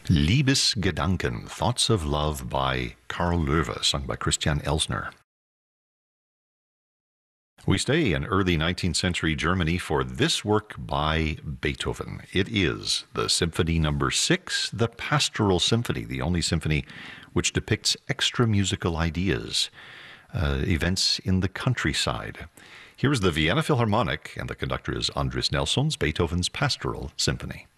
Liebesgedanken, Thoughts of Love by Karl Löwe, sung by Christian Elsner. We stay in early 19th century Germany for this work by Beethoven. It is the Symphony No. 6, the Pastoral Symphony, the only symphony which depicts extra musical ideas, events in the countryside. Here is the Vienna Philharmonic, and the conductor is Andris Nelsons, Beethoven's Pastoral Symphony.